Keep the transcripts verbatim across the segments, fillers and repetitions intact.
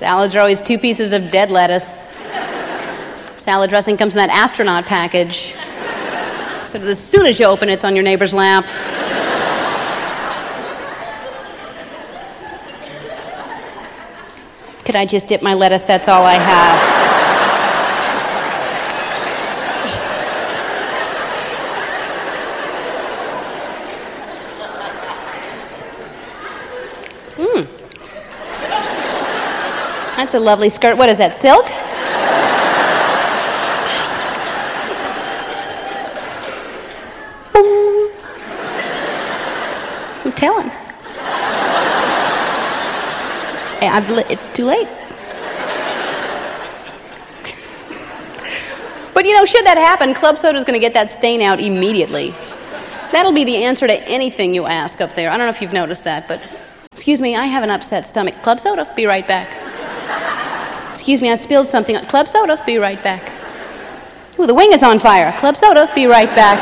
Salads are always two pieces of dead lettuce. Salad dressing comes in that astronaut package. So that as soon as you open it, it's on your neighbor's lap. Could I just dip my lettuce? That's all I have. Hmm. That's a lovely skirt. What is that, silk? Boom. I'm telling. Hey, I've li- it's too late. But, you know, should that happen, club soda's going to get that stain out immediately. That'll be the answer to anything you ask up there. I don't know if you've noticed that, but... Excuse me, I have an upset stomach. Club soda, be right back. Excuse me, I spilled something. Club soda, be right back. Ooh, the wing is on fire. Club soda, be right back.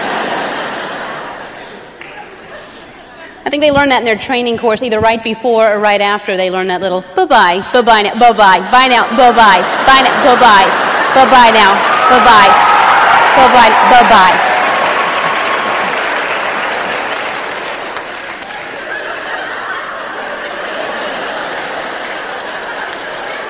I think they learn that in their training course, either right before or right after they learn that little bye-bye, bye-bye now, bye-bye, bye now, bye-bye, bye now, bye-bye, bye-bye now, bye-bye, bye-bye, bye-bye.